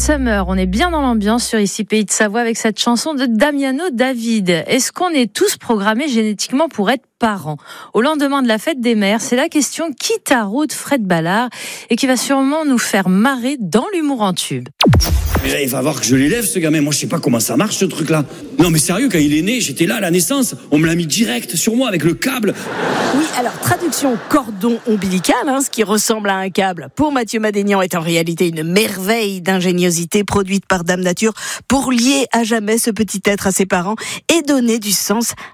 Summer, on est bien dans l'ambiance sur Ici Pays de Savoie avec cette chanson de Damiano David. Est-ce qu'on est tous programmés génétiquement pour être parents? Au lendemain de la fête des mères, c'est la question qui taraude Fred Ballard et qui va sûrement nous faire marrer dans l'humour en tube. Mais il va voir que je l'élève ce gamin, moi je sais pas comment ça marche ce truc là. Non mais sérieux, quand il est né, j'étais là à la naissance, on me l'a mis direct sur moi avec le câble. Oui, alors traduction cordon ombilical, ce qui ressemble à un câble pour Mathieu Madénian est en réalité une merveille d'ingéniosité produite par Dame Nature pour lier à jamais ce petit être à ses parents et donner du sens